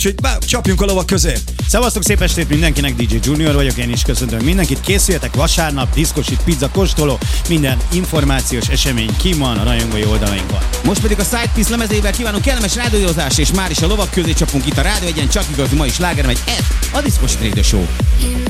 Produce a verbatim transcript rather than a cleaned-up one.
Úgyhogy bá, csapjunk a lovak közé. Szevasztok, szép estét mindenkinek, dé dzsé Junior vagyok, én is köszöntöm mindenkit. Készüljetek, vasárnap, diszkosit, pizza, kóstoló, minden információs esemény ki van a rajongói oldalainkon. Most pedig a Sidepiece lemezével kívánunk kellemes rádiózást, és már is a lovak közé csapunk itt a Rádió Egyen, csak igazi mai sláger megy, ez a Diszkos Radio Show.